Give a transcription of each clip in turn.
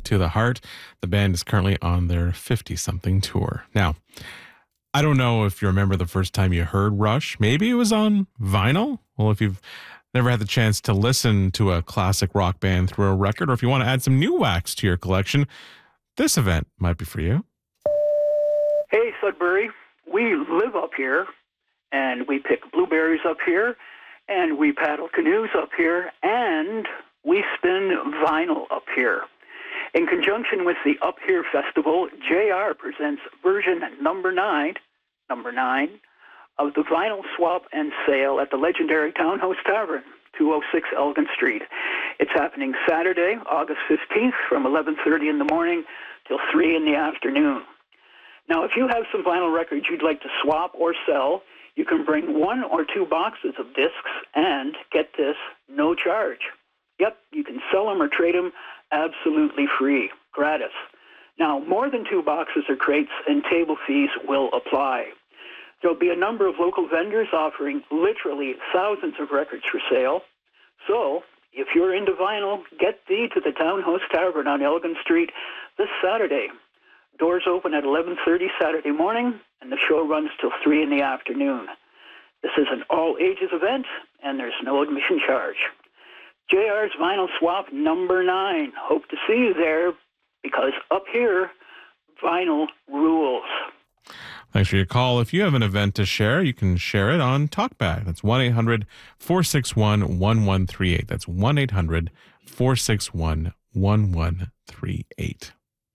to the Heart. The band is currently on their 50-something tour. Now, I don't know if you remember the first time you heard Rush. Maybe it was on vinyl. Well, if you've never had the chance to listen to a classic rock band through a record, or if you want to add some new wax to your collection, this event might be for you. Hey, Sudbury. We live up here, and we pick blueberries up here, and we paddle canoes up here, and we spin vinyl up here. In conjunction with the Up Here Festival, JR presents version number 9 of the Vinyl Swap and Sale at the legendary Townhouse Tavern, 206 Elgin Street. It's happening Saturday, August 15th from 11:30 in the morning till 3 in the afternoon. Now, if you have some vinyl records you'd like to swap or sell, you can bring 1 or 2 boxes of discs and, get this, no charge. Yep, you can sell them or trade them absolutely free, gratis. Now, more than 2 boxes or crates and table fees will apply. There'll be a number of local vendors offering literally thousands of records for sale. So, if you're into vinyl, get thee to the Townhouse Tavern on Elgin Street this Saturday. Doors open at 11:30 Saturday morning, and the show runs till 3 in the afternoon. This is an all-ages event, and there's no admission charge. JR's Vinyl Swap number 9. Hope to see you there, because up here, vinyl rules. Thanks for your call. If you have an event to share, you can share it on TalkBack. That's 1-800-461-1138. That's 1-800-461-1138.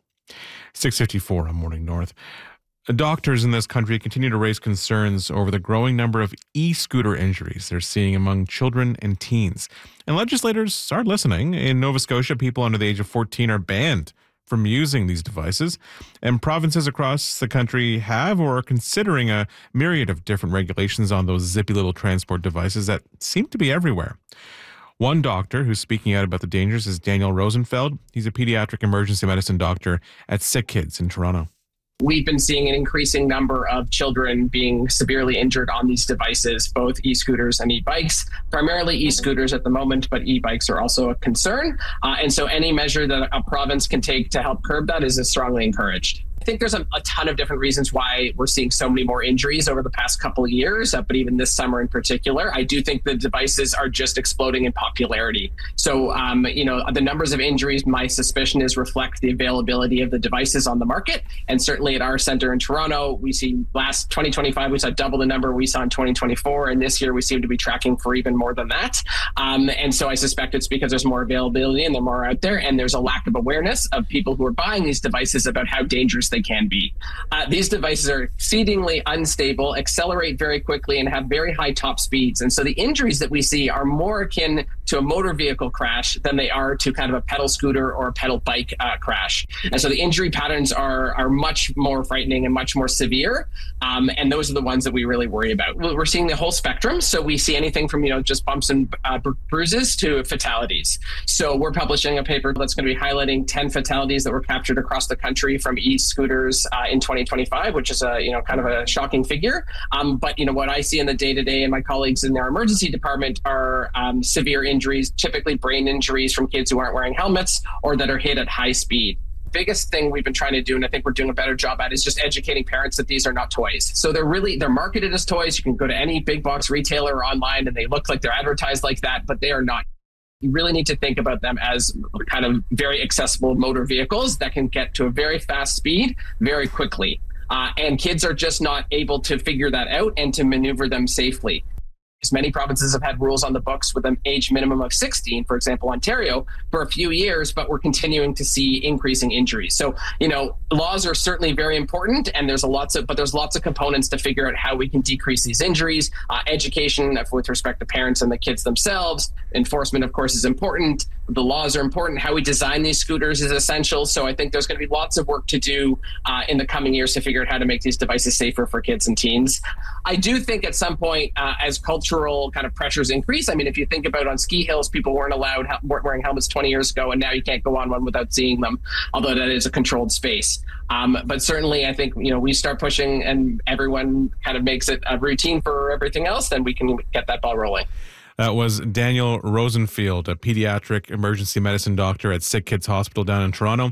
6:54 on Morning North. Doctors in this country continue to raise concerns over the growing number of e-scooter injuries they're seeing among children and teens. And legislators are listening. In Nova Scotia, people under the age of 14 are banned from using these devices. And provinces across the country have or are considering a myriad of different regulations on those zippy little transport devices that seem to be everywhere. One doctor who's speaking out about the dangers is Daniel Rosenfeld. He's a pediatric emergency medicine doctor at Sick Kids in Toronto. We've been seeing an increasing number of children being severely injured on these devices, both e-scooters and e-bikes, primarily e-scooters at the moment, but e-bikes are also a concern. And so any measure that a province can take to help curb that is strongly encouraged. I think there's a ton of different reasons why we're seeing so many more injuries over the past couple of years, but even this summer in particular. I do think the devices are just exploding in popularity. So, the numbers of injuries, my suspicion is reflect the availability of the devices on the market. And certainly at our center in Toronto, we see last 2025, we saw double the number we saw in 2024. And this year we seem to be tracking for even more than that. And so I suspect it's because there's more availability and they're more out there. And there's a lack of awareness of people who are buying these devices about how dangerous they can be. These devices are exceedingly unstable, accelerate very quickly, and have very high top speeds. And so the injuries that we see are more akin to a motor vehicle crash than they are to kind of a pedal scooter or a pedal bike crash. And so the injury patterns are much more frightening and much more severe. And those are the ones that we really worry about. We're seeing the whole spectrum. So we see anything from, just bumps and bruises to fatalities. So we're publishing a paper that's going to be highlighting 10 fatalities that were captured across the country from e-scooters in 2025, which is kind of a shocking figure. But what I see in the day-to-day and my colleagues in their emergency department are severe injuries, typically brain injuries from kids who aren't wearing helmets or that are hit at high speed. Biggest thing we've been trying to do, and I think we're doing a better job at, is just educating parents that these are not toys. So they're marketed as toys. You can go to any big box retailer or online and they look like they're advertised like that, but they are not. You really need to think about them as kind of very accessible motor vehicles that can get to a very fast speed very quickly. And kids are just not able to figure that out and to maneuver them safely. Many provinces have had rules on the books with an age minimum of 16, for example, Ontario, for a few years, but we're continuing to see increasing injuries. So, laws are certainly very important, and there's lots of components to figure out how we can decrease these injuries. Education with respect to parents and the kids themselves. Enforcement, of course, is important. The laws are important. How we design these scooters is essential. So I think there's going to be lots of work to do in the coming years to figure out how to make these devices safer for kids and teens. I do think at some point, as cultural kind of pressures increase, I mean, if you think about on ski hills, people weren't wearing helmets 20 years ago, and now you can't go on one without seeing them, although that is a controlled space. But certainly, I think, we start pushing and everyone kind of makes it a routine for everything else, then we can get that ball rolling. That was Daniel Rosenfeld, a pediatric emergency medicine doctor at Sick Kids Hospital down in Toronto.